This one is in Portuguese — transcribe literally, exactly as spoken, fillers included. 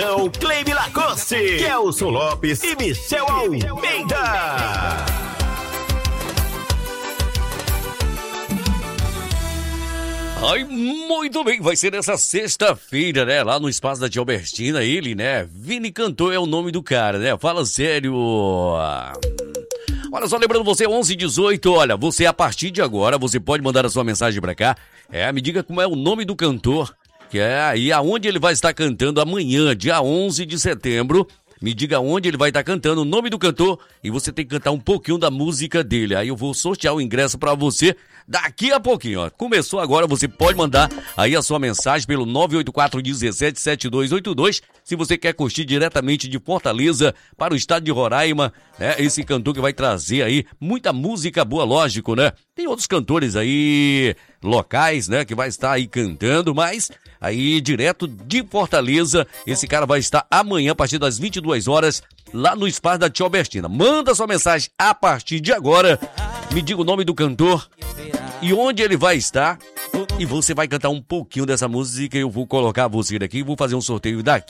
São Cleime Lacoste, Kelson Lopes e Michel Almeida. Ai, muito bem, vai ser nessa sexta-feira, né, lá no Espaço da Tia Albertina, ele, né, Vini Cantor é o nome do cara, né, fala sério. Olha só, lembrando você, onze e dezoito, olha, você a partir de agora, você pode mandar a sua mensagem pra cá, é, me diga como é o nome do cantor, que é aí aonde ele vai estar cantando amanhã, dia onze de setembro. Me diga onde ele vai estar cantando, o nome do cantor, e você tem que cantar um pouquinho da música dele. Aí eu vou sortear o ingresso pra você daqui a pouquinho, ó. Começou agora, você pode mandar aí a sua mensagem pelo nove oito quatro um sete sete dois oito dois. Se você quer curtir diretamente de Fortaleza para o estado de Roraima, né? Esse cantor que vai trazer aí muita música boa, lógico, né? Tem outros cantores aí locais, né? Que vai estar aí cantando, mas aí direto de Fortaleza, esse cara vai estar amanhã a partir das vinte e duas horas lá no Espaço da Tia Albertina. Manda sua mensagem a partir de agora, me diga o nome do cantor e onde ele vai estar, e você vai cantar um pouquinho dessa música. Eu vou colocar você daqui e vou fazer um sorteio daqui